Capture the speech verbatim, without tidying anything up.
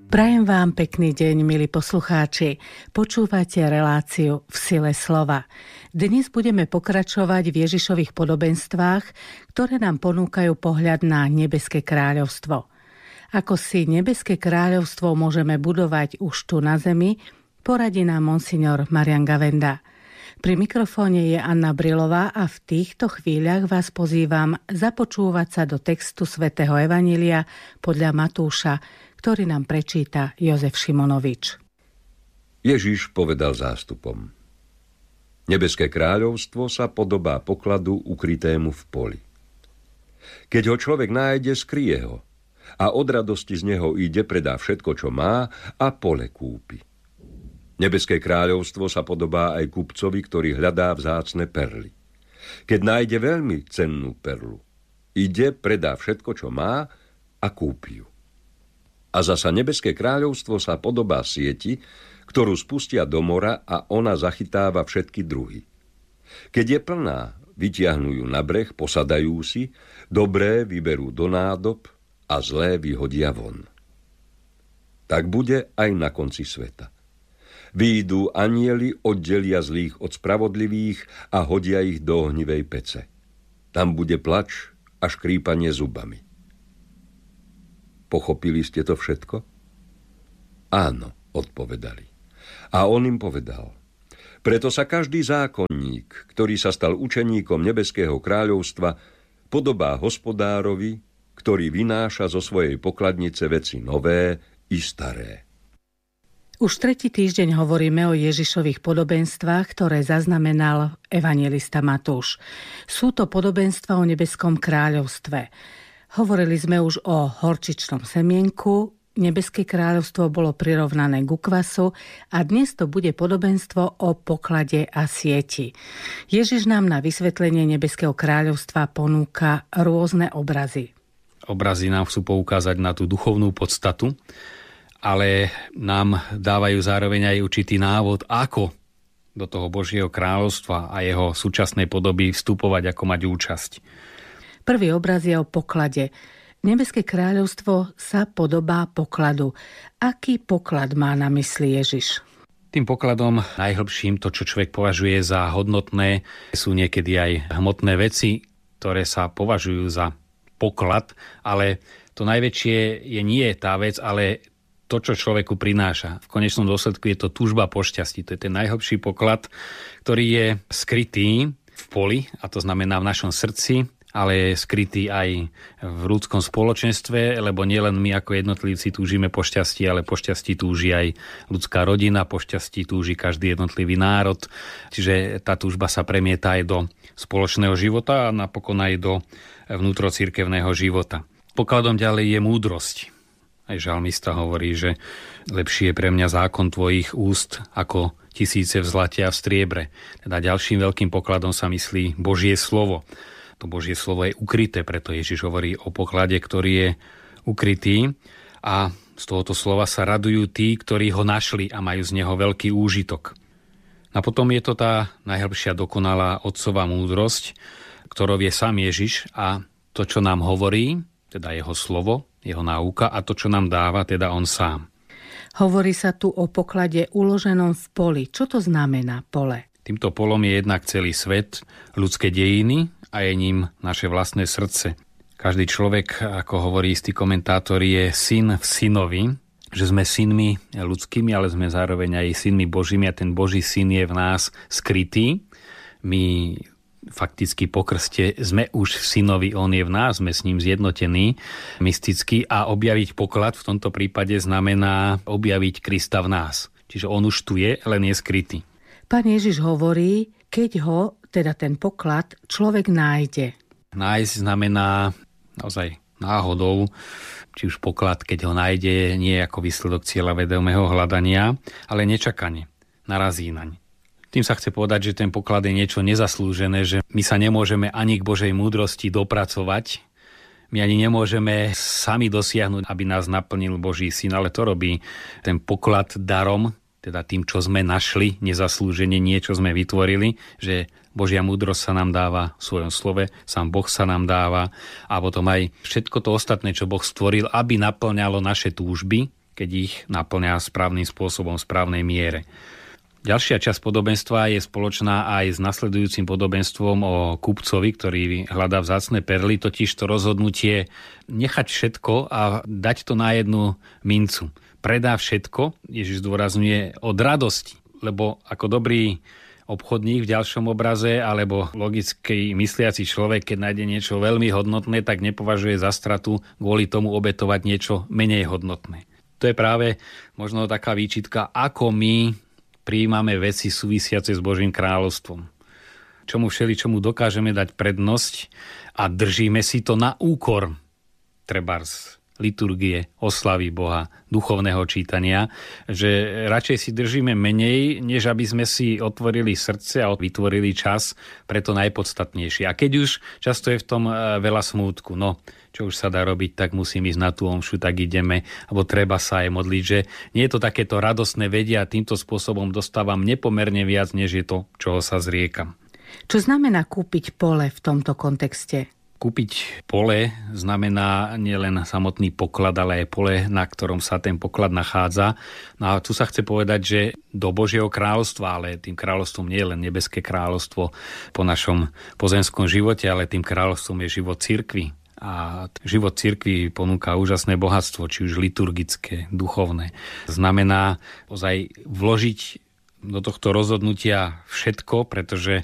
Prajem vám pekný deň, milí poslucháči. Počúvate reláciu V sile slova. Dnes budeme pokračovať v Ježišových podobenstvách, ktoré nám ponúkajú pohľad na nebeské kráľovstvo. Ako si nebeské kráľovstvo môžeme budovať už tu na zemi, poradí nám monsignor Marian Gavenda. Pri mikrofóne je Anna Brilová a v týchto chvíľach vás pozývam započúvať sa do textu svätého Evanjelia podľa Matúša, ktorý nám prečíta Jozef Šimonovič. Ježiš povedal zástupom: Nebeské kráľovstvo sa podobá pokladu ukrytému v poli. Keď ho človek nájde, skrie ho a od radosti z neho ide, predá všetko, čo má a pole kúpi. Nebeské kráľovstvo sa podobá aj kupcovi, ktorý hľadá vzácne perly. Keď nájde veľmi cennú perlu, ide, predá všetko, čo má a kúpi ju. A zasa nebeské kráľovstvo sa podobá sieti, ktorú spustia do mora a ona zachytáva všetky druhy. Keď je plná, vytiahnu ju na breh, posadajú si, dobré vyberú do nádob a zlé vyhodia von. Tak bude aj na konci sveta. Vyjdú anjeli, oddelia zlých od spravodlivých a hodia ich do ohnivej pece. Tam bude plač a škrípanie zubami. Pochopili ste to všetko? Áno, odpovedali. A on im povedal: Preto sa každý zákonník, ktorý sa stal učeníkom nebeského kráľovstva, podobá hospodárovi, ktorý vynáša zo svojej pokladnice veci nové i staré. Už tretí týždeň hovoríme o Ježišových podobenstvách, ktoré zaznamenal evanjelista Matúš. Sú to podobenstva o nebeskom kráľovstve. Hovorili sme už o horčičnom semienku, nebeské kráľovstvo bolo prirovnané ku kvasu a dnes to bude podobenstvo o poklade a sieti. Ježiš nám na vysvetlenie nebeského kráľovstva ponúka rôzne obrazy. Obrazy nám chcú poukázať na tú duchovnú podstatu, ale nám dávajú zároveň aj určitý návod, ako do toho Božieho kráľovstva a jeho súčasnej podoby vstupovať, ako mať účasť. Prvý obraz je o poklade. Nebeské kráľovstvo sa podobá pokladu. Aký poklad má na mysli Ježiš? Tým pokladom najhlbším, to, čo človek považuje za hodnotné, sú niekedy aj hmotné veci, ktoré sa považujú za poklad, ale to najväčšie je nie tá vec, ale to, čo človeku prináša. V konečnom dôsledku je to túžba po šťastí. To je ten najhlbší poklad, ktorý je skrytý v poli, a to znamená v našom srdci, ale je skrytý aj v ľudskom spoločenstve, lebo nielen my ako jednotlivci túžime po šťastí, ale po šťastí túži aj ľudská rodina, po šťastí túži každý jednotlivý národ. Čiže tá túžba sa premieta aj do spoločného života a napokon aj do vnútrocirkevného života. Pokladom ďalej je múdrosť. Aj žalmista hovorí, že lepší je pre mňa zákon tvojich úst ako tisíce v zlate a v striebre. Teda ďalším veľkým pokladom sa myslí Božie slovo. To Božie slovo je ukryté, preto Ježiš hovorí o poklade, ktorý je ukrytý, a z tohoto slova sa radujú tí, ktorí ho našli a majú z neho veľký úžitok. A potom je to tá najhlbšia dokonalá otcová múdrosť, ktorou je sám Ježiš, a to, čo nám hovorí, teda jeho slovo, jeho náuka, a to, čo nám dáva, teda on sám. Hovorí sa tu o poklade uloženom v poli. Čo to znamená pole? Týmto polom je jednak celý svet, ľudské dejiny, a je ním naše vlastné srdce. Každý človek, ako hovorí istý komentátor, je syn v synovi, že sme synmi ľudskými, ale sme zároveň aj synmi Božími, a ten Boží syn je v nás skrytý. My fakticky po krste sme už v synovi, on je v nás, sme s ním zjednotení mysticky, a objaviť poklad v tomto prípade znamená objaviť Krista v nás. Čiže on už tu je, len je skrytý. Pán Ježiš hovorí, keď ho, teda ten poklad, človek nájde. Nájsť znamená naozaj náhodou, či už poklad, keď ho nájde, nie ako výsledok cieľavedomého hľadania, ale nečakane, narazí naň. Tým sa chce povedať, že ten poklad je niečo nezaslúžené, že my sa nemôžeme ani k Božej múdrosti dopracovať, my ani nemôžeme sami dosiahnuť, aby nás naplnil Boží syn, ale to robí ten poklad darom, teda tým, čo sme našli, nezaslúžene niečo sme vytvorili, že Božia múdrosť sa nám dáva v svojom slove, sám Boh sa nám dáva, a potom aj všetko to ostatné, čo Boh stvoril, aby naplňalo naše túžby, keď ich naplňa správnym spôsobom, v správnej miere. Ďalšia časť podobenstva je spoločná aj s nasledujúcim podobenstvom o kupcovi, ktorý hľadá vzácne perly, totiž to rozhodnutie nechať všetko a dať to na jednu mincu. Predá všetko, Ježiš zdôrazňuje, od radosti, lebo ako dobrý obchodník v ďalšom obraze alebo logicky mysliaci človek, keď nájde niečo veľmi hodnotné, tak nepovažuje za stratu kvôli tomu obetovať niečo menej hodnotné. To je práve možno taká výčitka, ako my prijímame veci súvisiace s Božím kráľovstvom. Čomu všeličomu dokážeme dať prednosť a držíme si to na úkor trebárs liturgie, oslavy Boha, duchovného čítania, že radšej si držíme menej, než aby sme si otvorili srdce a vytvorili čas pre to najpodstatnejšie. A keď už často je v tom veľa smútku, no čo už sa dá robiť, tak musím ísť na tú omšu, tak ideme, alebo treba sa aj modliť, že nie je to takéto radosné vedia a týmto spôsobom dostávam nepomerne viac, než je to, čoho sa zriekam. Čo znamená kúpiť pole v tomto kontexte? Kúpiť pole znamená nielen samotný poklad, ale aj pole, na ktorom sa ten poklad nachádza. No a tu sa chce povedať, že do Božieho kráľovstva, ale tým kráľovstvom nie je len nebeské kráľovstvo po našom pozemskom živote, ale tým kráľovstvom je život cirkvi. A život cirkvi ponúka úžasné bohatstvo, či už liturgické, duchovné. Znamená ozaj vložiť do tohto rozhodnutia všetko, pretože